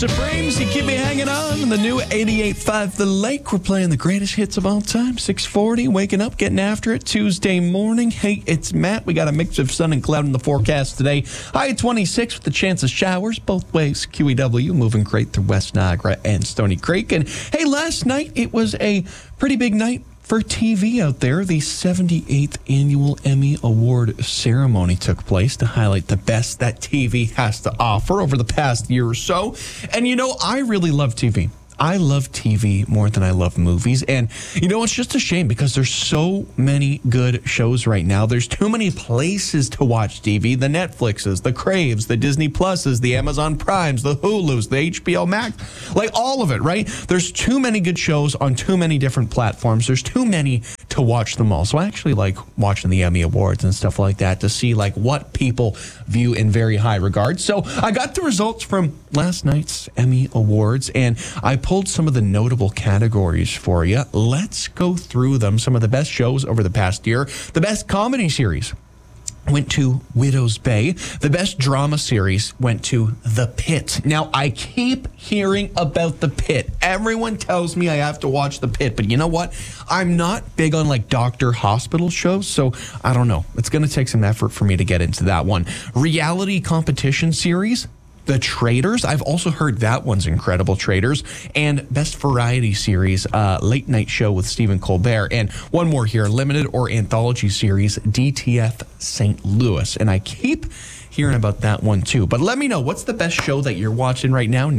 Supremes, you keep me hanging on. The new 88.5 The Lake. We're playing the greatest hits of all time. 6:40, waking up, getting after it. Tuesday morning. Hey, it's Matt. We got a mix of sun and cloud in the forecast today. High at 26 with the chance of showers both ways. QEW moving great through West Niagara and Stony Creek. And hey, last night it was a pretty big night for TV out there. The 78th Annual Emmy Award ceremony took place to highlight the best that TV has to offer over the past year or so. And you know, I really love TV. I love TV more than I love movies. And, you know, it's just a shame because there's so many good shows right now. There's too many places to watch TV. The Netflixes, the Craves, the Disney Pluses, the Amazon Primes, the Hulus, the HBO Max, like all of it, right? There's too many good shows on too many different platforms. There's too many to watch them all. So I actually like watching the Emmy Awards and stuff like that to see like what people view in very high regard. So I got the results from last night's Emmy Awards and I pulled some of the notable categories for you. Let's go through them. Some of the best shows over the past year. The best comedy series went to Widow's Bay. The best drama series went to The Pitt. Now, I keep hearing about The Pitt. Everyone tells me I have to watch The Pitt, but you know what? I'm not big on like doctor hospital shows, so I don't know. It's going to take some effort for me to get into that one. Reality competition series, The Traitors. I've also heard that one's incredible, Traitors. And best variety series, Late Night Show with Stephen Colbert. And one more here, limited or anthology series, DTF St. Louis. And I keep hearing about that one too. But let me know, what's the best show that you're watching right now?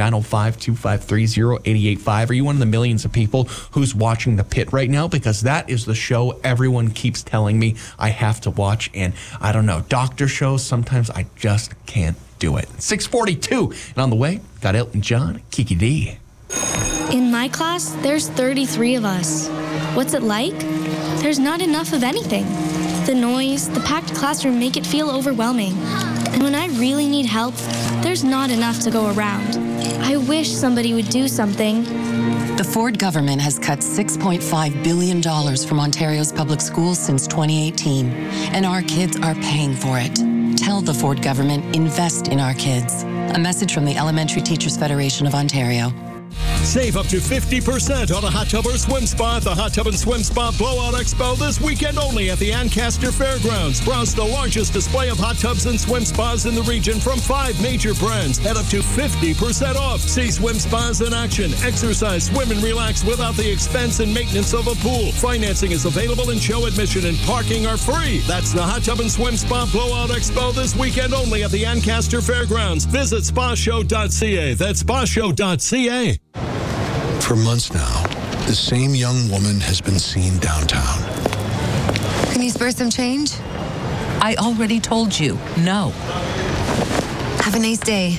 905-253-0885. Are you one of the millions of people who's watching The Pitt right now? Because that is the show everyone keeps telling me I have to watch. And I don't know, doctor shows, sometimes I just can't do it. 6:42, and on the way, got Elton John, Kiki D. In my class, there's 33 of us. What's it like? There's not enough of anything. The noise, the packed classroom make it feel overwhelming. And when I really need help, there's not enough to go around. I wish somebody would do something. The Ford government has cut $6.5 billion from Ontario's public schools since 2018, and our kids are paying for it. Tell the Ford government, invest in our kids. A message from the Elementary Teachers Federation of Ontario. Save up to 50% on a hot tub or swim spa at the Hot Tub and Swim Spa Blowout Expo this weekend only at the Ancaster Fairgrounds. Browse the largest display of hot tubs and swim spas in the region from 5 major brands at up to 50% off. See swim spas in action. Exercise, swim, and relax without the expense and maintenance of a pool. Financing is available and show admission and parking are free. That's the Hot Tub and Swim Spa Blowout Expo this weekend only at the Ancaster Fairgrounds. Visit spashow.ca. That's spashow.ca. For months now, the same young woman has been seen downtown. Can you spare some change? I already told you, no. Have a nice day.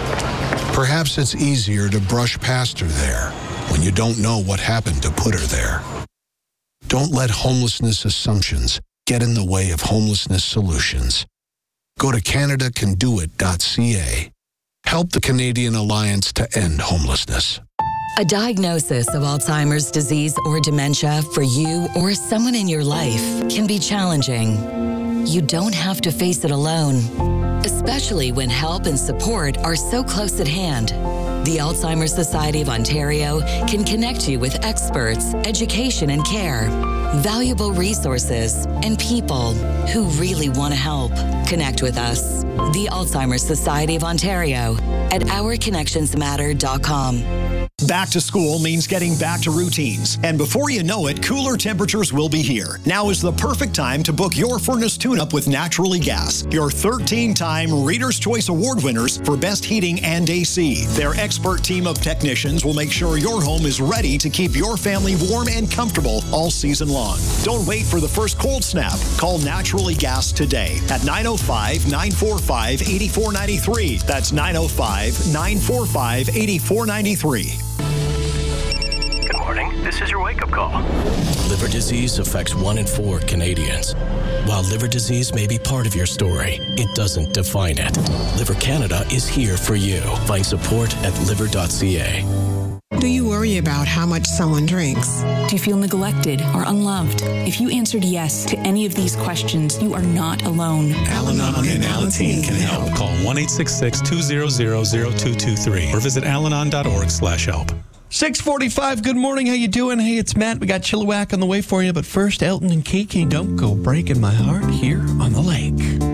Perhaps it's easier to brush past her there when you don't know what happened to put her there. Don't let homelessness assumptions get in the way of homelessness solutions. Go to CanadaCanDoIt.ca. Help the Canadian Alliance to End Homelessness. A diagnosis of Alzheimer's disease or dementia for you or someone in your life can be challenging. You don't have to face it alone, especially when help and support are so close at hand. The Alzheimer's Society of Ontario can connect you with experts, education and care, valuable resources, and people who really want to help. Connect with us, the Alzheimer's Society of Ontario, at ourconnectionsmatter.com. Back to school means getting back to routines. And before you know it, cooler temperatures will be here. Now is the perfect time to book your furnace tune-up with Naturally Gas, your 13-time Reader's Choice Award winners for Best Heating and AC. Their expert team of technicians will make sure your home is ready to keep your family warm and comfortable all season long. Don't wait for the first cold snap. Call Naturally Gas today at 905-945-8493. That's 905-945-8493. Good morning. This is your wake-up call. Liver disease affects 1 in 4 Canadians. While liver disease may be part of your story, it doesn't define it. Liver Canada is here for you. Find support at liver.ca. Do you worry about how much someone drinks? Do you feel neglected or unloved? If you answered yes to any of these questions, you are not alone. Al-Anon and Alateen can help. Call 1-866-200-0223 or visit alanon.org/help. 6:45, good morning, how you doing? Hey, it's Matt. We got Chilliwack on the way for you, but first, Elton and Kiki, Don't Go Breaking My Heart here on the lake.